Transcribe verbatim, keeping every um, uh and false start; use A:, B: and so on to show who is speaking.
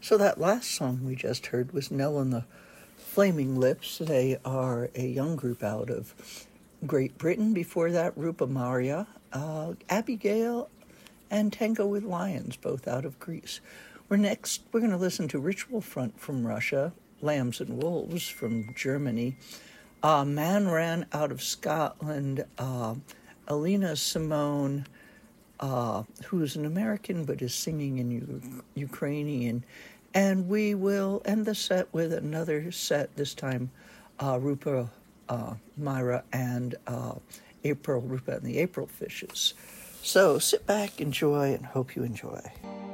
A: So that last song we just heard was Nell and the Flaming Lips. They are a young group out of Great Britain. Before that, Rupa Maria, uh, Abigail, and Tango with Lions, both out of Greece. We're next, we're going to listen to Ritual Front from Russia, Lambs and Wolves from Germany, uh, Man Ran out of Scotland, uh, Alina Simone, uh, who's an American but is singing in U- Ukrainian. And we will end the set with another set, this time uh, Rupa, uh, Myra, and uh, April, Rupa and the April Fishes. So sit back, enjoy, and hope you enjoy.